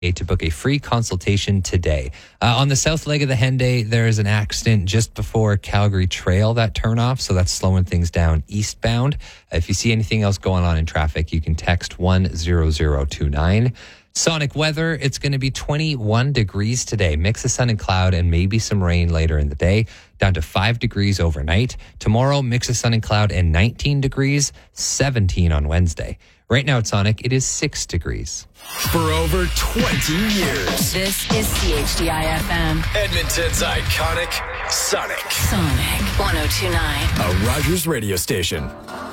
to book a free consultation today. On the south leg of the Henday, there is an accident just before Calgary Trail, that turnoff, so that's slowing things down eastbound. If you see anything else going on in traffic, you can text 10029. Sonic weather, it's going to be 21 degrees today. Mix of sun and cloud and maybe some rain later in the day. Down to 5 degrees overnight. Tomorrow, mix of sun and cloud and 19 degrees, 17 on Wednesday. Right now at Sonic, it is 6 degrees. For over 20 years. This is CHDI FM. Edmonton's iconic Sonic. Sonic 102.9. A Rogers radio station.